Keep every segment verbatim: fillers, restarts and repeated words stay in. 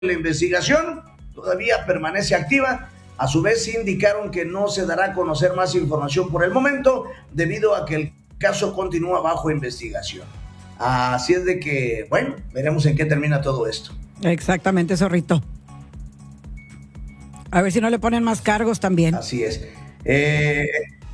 la investigación todavía permanece activa. A su vez indicaron que no se dará a conocer más información por el momento debido a que el caso continúa bajo investigación. Así es de que, bueno, veremos en qué termina todo esto. Exactamente, Zorrito. A ver si no le ponen más cargos también. Así es. Eh,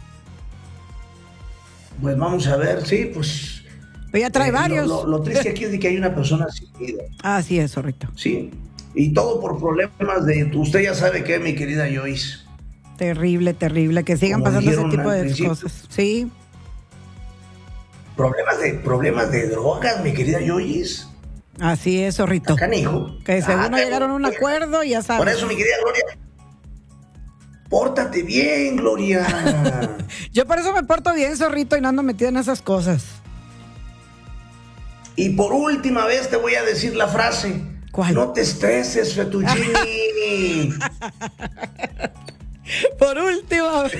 pues vamos a ver, sí, pues... Pero ya trae eh, varios. Lo, lo, lo triste aquí es de que hay una persona sin vida. Así es, Zorrito. Sí, y todo por problemas de... Usted ya sabe qué, mi querida Joyce. Terrible, terrible, que sigan Como pasando ese dijeron tipo al de principio. cosas. Sí. Problemas de, problemas de drogas, mi querida Joyce. Así es, Zorrito. Acá, hijo. Que según Ah, no llegaron a un acuerdo, ya sabes. Por eso, mi querida Gloria, pórtate bien, Gloria. Yo por eso me porto bien, Zorrito, y no ando metida en esas cosas. Y por última vez te voy a decir la frase. ¿Cuál? No te estreses, Fettuccini. Por última vez.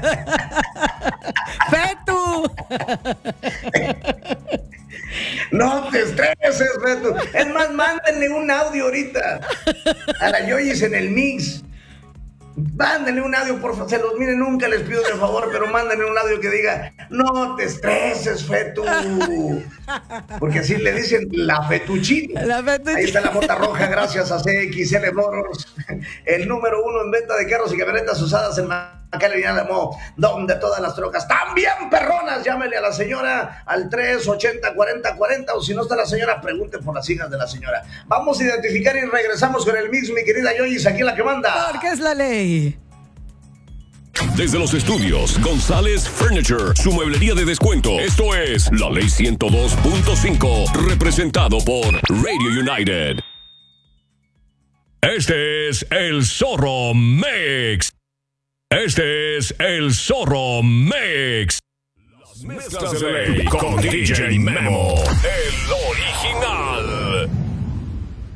¡Fetu! No te estreses, Fetu. Es más, mándenle un audio ahorita a la Joyce en el mix. Mándenle un audio, por favor. Se los miren, nunca les pido de favor, pero mándenle un audio que diga: no te estreses, Fetu. Porque así le dicen la Fettuccini. La Fettuccini. Ahí está la bota roja, gracias a C X L Motors, el número uno en venta de carros y camionetas usadas en McAllen y Álamo, donde todas las trocas también perronas. Llámele a la señora al tres ochenta cuarenta cuarenta, o si no está la señora, pregunte por las hijas de la señora. Vamos a identificar y regresamos con el mix, mi querida Joyce, aquí la que manda. Porque es la ley. Desde los estudios González Furniture, su mueblería de descuento. Esto es La Ley ciento dos punto cinco, representado por Radio United. Este es el Zorro Mix. Este es el Zorro Mix. Las mezclas de ley con D J Memo, el original.